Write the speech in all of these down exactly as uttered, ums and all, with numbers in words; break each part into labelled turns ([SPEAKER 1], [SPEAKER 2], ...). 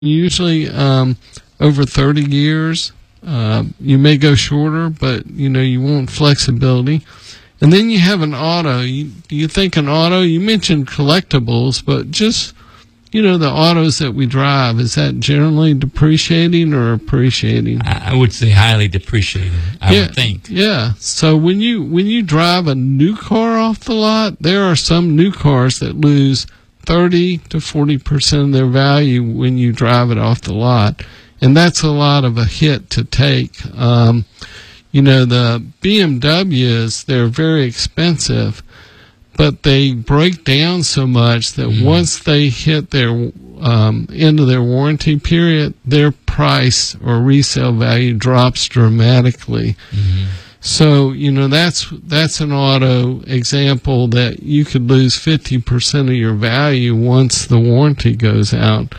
[SPEAKER 1] Usually um, over thirty years. Uh, you may go shorter, but you know you want flexibility. And then you have an auto. You, you think an auto, you mentioned collectibles, but just, you know, the autos that we drive, is that generally depreciating or appreciating?
[SPEAKER 2] I would say highly depreciating, I
[SPEAKER 1] yeah,
[SPEAKER 2] would think.
[SPEAKER 1] Yeah. So when you when you drive a new car off the lot, there are some new cars that lose thirty to forty percent of their value when you drive it off the lot. And that's a lot of a hit to take. Um, you know, the B M Ws, they're very expensive, but they break down so much that mm. once they hit their um, end of their warranty period, their price or resale value drops dramatically. Mm-hmm. So, you know, that's that's an auto example that you could lose fifty percent of your value once the warranty goes out.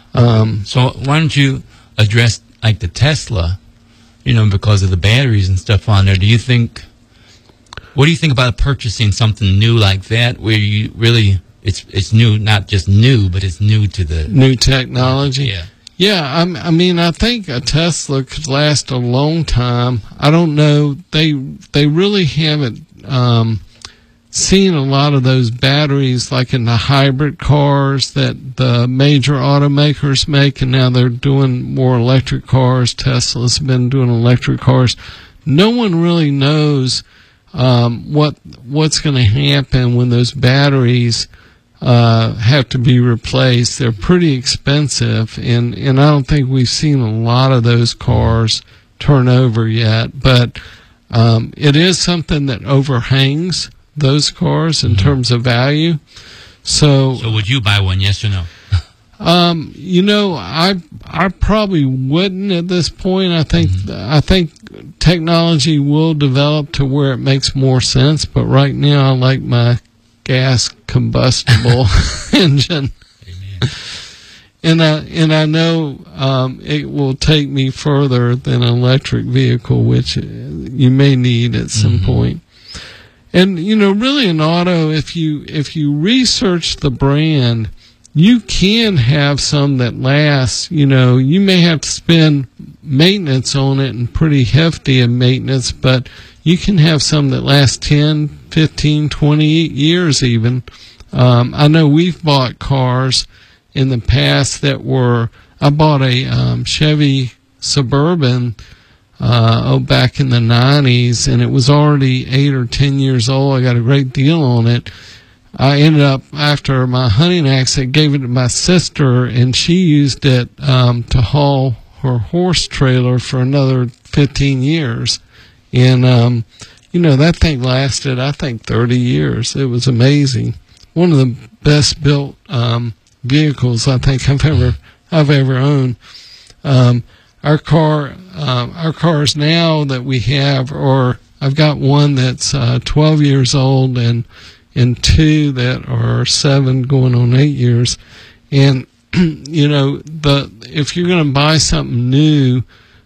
[SPEAKER 1] Um,
[SPEAKER 2] so why don't you address, like, the Tesla, you know, because of the batteries and stuff on there. Do you think, what do you think about purchasing something new like that, where you really, it's it's new, not just new, but it's new to the...
[SPEAKER 1] New technology?
[SPEAKER 2] Yeah.
[SPEAKER 1] Yeah, I'm, I mean, I think a Tesla could last a long time. I don't know. They they really haven't um, seen a lot of those batteries like in the hybrid cars that the major automakers make, and now they're doing more electric cars. Tesla's been doing electric cars. No one really knows um, what what's going to happen when those batteries Uh, have to be replaced. They're pretty expensive, and, and I don't think we've seen a lot of those cars turn over yet. But um, it is something that overhangs those cars in mm-hmm. terms of value. So,
[SPEAKER 2] so would you buy one? Yes or no?
[SPEAKER 1] um, you know, I I probably wouldn't at this point. I think mm-hmm. I think technology will develop to where it makes more sense. But right now, I like my gas combustible engine.
[SPEAKER 2] Amen.
[SPEAKER 1] And I and I know um, it will take me further than an electric vehicle, which you may need at some mm-hmm. point. And you know, really, an auto, if you if you research the brand, you can have some that lasts. You know, you may have to spend maintenance on it, and pretty hefty in maintenance, but you can have some that last ten, fifteen, twenty years even. Um, I know we've bought cars in the past that were, I bought a um, Chevy Suburban uh, oh, back in the nineties, and it was already eight or ten years old. I got a great deal on it. I ended up, after my hunting accident, gave it to my sister, and she used it um, to haul her horse trailer for another fifteen years. And, um, you know, that thing lasted, I think, thirty years. It was amazing. One of the best built um, vehicles I think I've ever I've ever owned. Um, our car, uh, our cars now that we have, or I've got one that's uh, twelve years old, and and two that are seven, going on eight years. And you know, the if you're going to buy something new,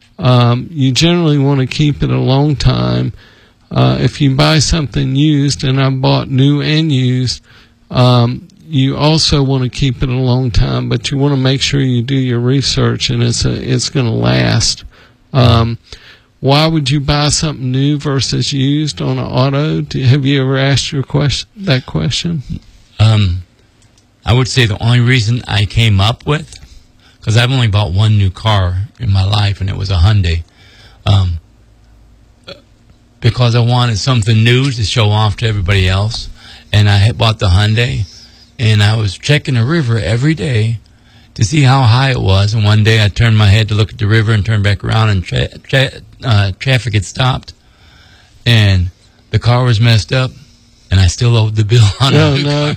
[SPEAKER 1] Um, you generally want to keep it a long time. Uh, if you buy something used, and I bought new and used, um, you also want to keep it a long time, but you want to make sure you do your research and it's a, it's going to last. Um, why would you buy something new versus used on an auto? Do, have you ever asked your question, that question?
[SPEAKER 2] Um, I would say the only reason I came up with, because I've only bought one new car in my life, and it was a Hyundai. Um, because I wanted something new to show off to everybody else, and I had bought the Hyundai, and I was checking the river every day to see how high it was. And one day I turned my head to look at the river and turned back around, and tra- tra- uh, traffic had stopped, and the car was messed up, and I still owed the bill on
[SPEAKER 1] no,
[SPEAKER 2] it.
[SPEAKER 1] No.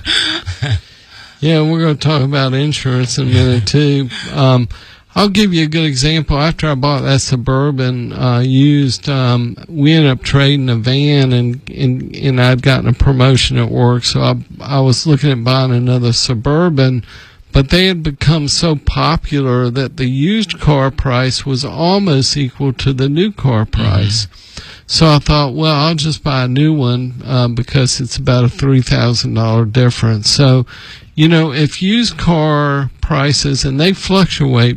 [SPEAKER 1] Yeah, we're going to talk about insurance in a minute, too. Um, I'll give you a good example. After I bought that Suburban uh, used, um, we ended up trading a van, and, and, and I'd gotten a promotion at work, so I, I was looking at buying another Suburban, but they had become so popular that the used car price was almost equal to the new car price. Mm-hmm. So I thought, well, I'll just buy a new one uh, because it's about a three thousand dollars difference. So, you know, if used car prices, and they fluctuate